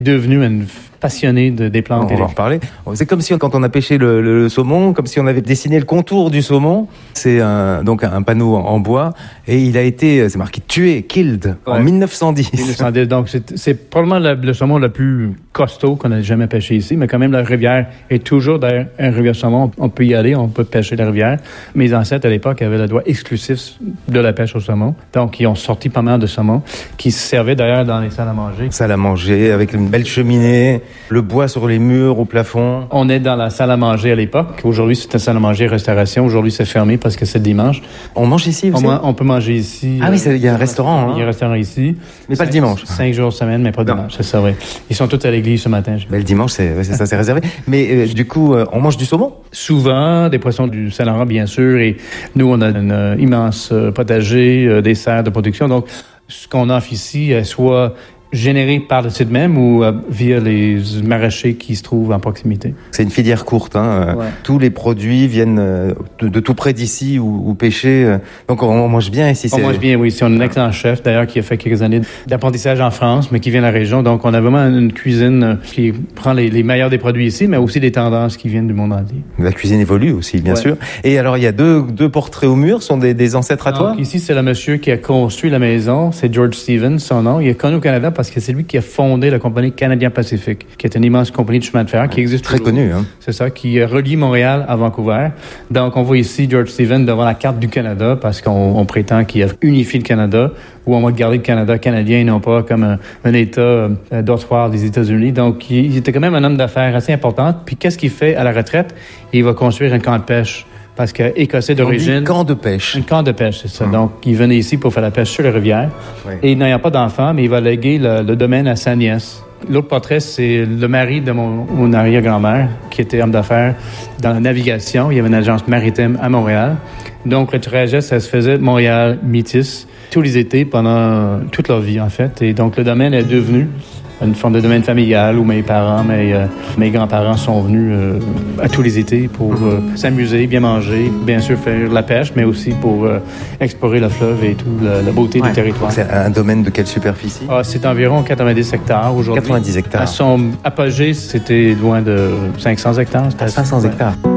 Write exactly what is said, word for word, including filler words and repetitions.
devenu une passionné de, des plantes. On va en reparler. C'est comme si, quand on a pêché le, le, le saumon, comme si on avait dessiné le contour du saumon. C'est un, donc un panneau en, en bois. Et il a été, c'est marqué tué, killed, ouais. en dix-neuf cent dix. dix-neuf cent dix. Donc, c'est, c'est probablement le, le saumon le plus costaud qu'on a jamais pêché ici. Mais quand même, la rivière est toujours derrière un rivière saumon. On peut y aller, on peut pêcher la rivière. Mes ancêtres, à l'époque, avaient le droit exclusif de la pêche au saumon. Donc, ils ont sorti pas mal de saumon qui se servaient d'ailleurs dans les salles à manger. Salle à manger, avec une belle cheminée. Le bois sur les murs, au plafond. On est dans la salle à manger à l'époque. Aujourd'hui, c'est une salle à manger restauration. Aujourd'hui, c'est fermé parce que c'est le dimanche. On mange ici aussi? On, on peut manger ici. Ah euh, oui, il y a un restaurant. Il y a un restaurant ici. Mais pas le dimanche. Cinq jours semaine, mais pas le dimanche, c'est ça, oui. Ils sont tous à l'église ce matin. Mais le dimanche, c'est, c'est ça, c'est réservé. Mais euh, du coup, euh, on mange du saumon? Souvent, des poissons du Saint-Laurent, bien sûr. Et nous, on a une euh, immense euh, potager, euh, des serres de production. Donc, ce qu'on offre ici, euh, soit généré par le site même ou euh, via les maraîchers qui se trouvent en proximité. C'est une filière courte. Hein. Ouais. Tous les produits viennent euh, de, de tout près d'ici ou, ou pêchés. Donc on, on mange bien ici. On c'est... mange bien, oui. C'est un excellent chef, d'ailleurs, qui a fait quelques années d'apprentissage en France, mais qui vient de la région. Donc on a vraiment une cuisine qui prend les, les meilleurs des produits ici, mais aussi des tendances qui viennent du monde entier. La cuisine évolue aussi, bien ouais. sûr. Et alors il y a deux, deux portraits au mur, sont des, des ancêtres à Donc, toi? Ici, c'est le monsieur qui a construit la maison. C'est George Stevens, son nom. Il est connu au Canada parce que c'est lui qui a fondé la compagnie Canadien Pacifique, qui est une immense compagnie de chemin de fer qui existe très toujours. connue. Hein? C'est ça, qui relie Montréal à Vancouver. Donc, on voit ici George Stevens devant la carte du Canada parce qu'on on prétend qu'il a unifié le Canada, ou on va garder le Canada canadien et non pas comme un, un État euh, dortoir des États-Unis. Donc, il, il était quand même un homme d'affaires assez important. Puis, qu'est-ce qu'il fait à la retraite? Il va construire un camp de pêche. Parce que écossais d'origine. Un camp de pêche. Un camp de pêche, c'est ça. Hum. Donc, il venait ici pour faire la pêche sur la rivière. Oui. Et n'ayant pas d'enfant, mais il va léguer le, le domaine à sa nièce. L'autre portrait, c'est le mari de mon, mon arrière-grand-mère, qui était homme d'affaires dans la navigation. Il y avait une agence maritime à Montréal. Donc, le trajet, ça se faisait Montréal-Métis tous les étés pendant toute leur vie, en fait. Et donc, le domaine est devenu une forme de domaine familial où mes parents, mes, euh, mes grands-parents sont venus euh, à tous les étés pour euh, s'amuser, bien manger, bien sûr faire la pêche, mais aussi pour euh, explorer le fleuve et tout, la, la beauté ouais. du territoire. C'est un domaine de quelle superficie? Ah, c'est environ quatre-vingt-dix hectares aujourd'hui. quatre-vingt-dix hectares. À son apogée, c'était loin de cinq cents hectares. cinq cents hectares.